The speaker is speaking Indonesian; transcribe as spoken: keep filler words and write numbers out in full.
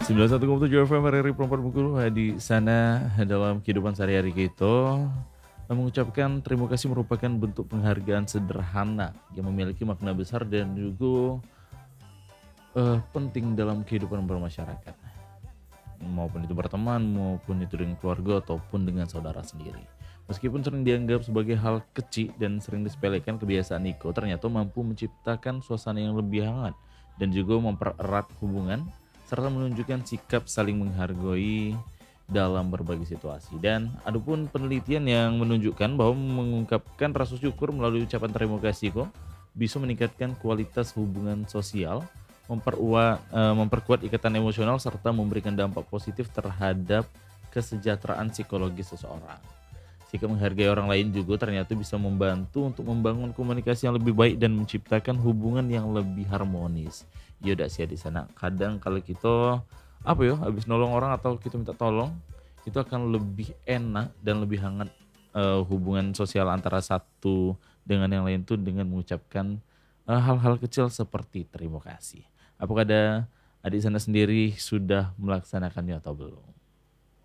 sembilan puluh satu koma tujuh F M R R I Perempuan Bengkulu di sana dalam kehidupan sehari-hari kita mengucapkan terima kasih merupakan bentuk penghargaan sederhana yang memiliki makna besar dan juga uh, penting dalam kehidupan bermasyarakat, maupun itu berteman, maupun itu dengan keluarga ataupun dengan saudara sendiri. Meskipun sering dianggap sebagai hal kecil dan sering disepelekan, kebiasaan Niko ternyata mampu menciptakan suasana yang lebih hangat dan juga mempererat hubungan serta menunjukkan sikap saling menghargai dalam berbagai situasi. Dan ada pun penelitian yang menunjukkan bahwa mengungkapkan rasa syukur melalui ucapan terima kasih kok bisa meningkatkan kualitas hubungan sosial, memperkuat, uh, memperkuat ikatan emosional serta memberikan dampak positif terhadap kesejahteraan psikologis seseorang. Sikap menghargai orang lain juga ternyata bisa membantu untuk membangun komunikasi yang lebih baik dan menciptakan hubungan yang lebih harmonis. Ya udah sih di sana. Kadang kalau kita apa ya habis nolong orang atau kita minta tolong, itu akan lebih enak dan lebih hangat uh, hubungan sosial antara satu dengan yang lain tuh dengan mengucapkan uh, hal-hal kecil seperti terima kasih. Apakah ada adik sana sendiri sudah melaksanakannya atau belum?